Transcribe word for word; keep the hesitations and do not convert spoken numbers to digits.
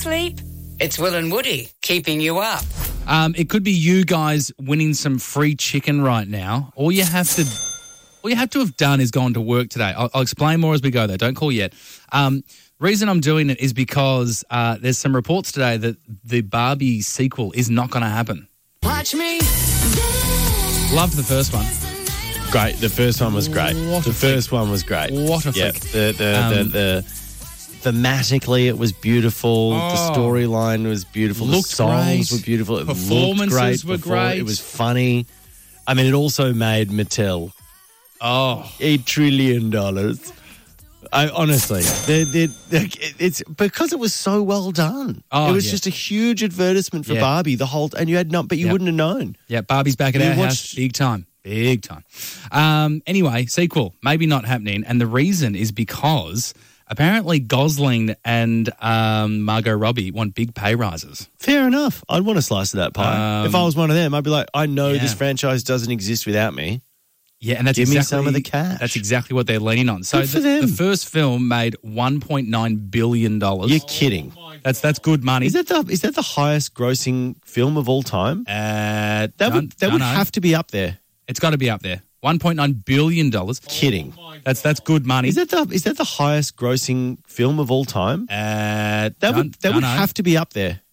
sleep? It's Will and Woody keeping you up. Um, it could be you guys winning some free chicken right now. All you have to, all you have to have done is gone to work today. I'll, I'll explain more as we go, though. Don't call yet. Um, reason I'm doing it is because uh, there's some reports today that the Barbie sequel is not going to happen. Watch me. Loved the first one. Great. The first one was great. What the a first flick. one was great. What a yeah, flick. the the, Um, the the thematically it was beautiful. Oh. The storyline was beautiful. Looked the songs great. were beautiful. It Performances looked great were before. great. It was funny. I mean, it also made Mattel Oh, eight trillion dollars. I honestly, they're, they're, they're, it's because it was so well done. Oh, it was yeah. just a huge advertisement for Yeah. Barbie. The whole and you had not, but you Yep. wouldn't have known. yeah, Barbie's back at You our watched- house. Big time. Big time. Um, anyway, sequel, maybe not happening. And the reason is because apparently Gosling and um, Margot Robbie want big pay rises. Fair enough. I'd want a slice of that pie. Um, if I was one of them, I'd be like, I know yeah. this franchise doesn't exist without me. Yeah, and that's Give me exactly, some of the cash. That's exactly what they're leaning on. So Good for the, them. the first film made one point nine billion dollars. You're kidding. That's that's good money. Is that the is that the highest grossing film of all time? Uh, That would that would have to be up there. It's got to be up there. one point nine billion dollars. Kidding. That's that's good money. Is that the is that the highest grossing film of all time? Uh, That would that would have to be up there.